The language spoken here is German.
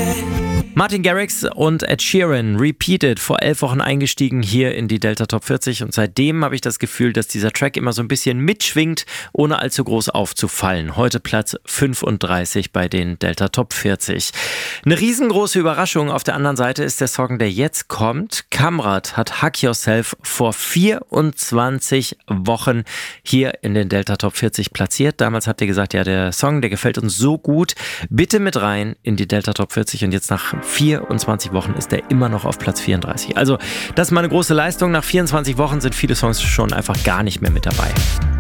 Martin Garrix und Ed Sheeran, Repeated, vor 11 Wochen eingestiegen hier in die Delta Top 40 und seitdem habe ich das Gefühl, dass dieser Track immer so ein bisschen mitschwingt, ohne allzu groß aufzufallen. Heute Platz 35 bei den Delta Top 40. Eine riesengroße Überraschung auf der anderen Seite ist der Song, der jetzt kommt. Kamrat hat Hug Yourself vor 24 Wochen hier in den Delta Top 40 platziert. Damals habt ihr gesagt, ja, der Song, der gefällt uns so gut. Bitte mit rein in die Delta Top 40 und jetzt nach 24 Wochen ist er immer noch auf Platz 34. Also das ist mal eine große Leistung. Nach 24 Wochen sind viele Songs schon einfach gar nicht mehr mit dabei.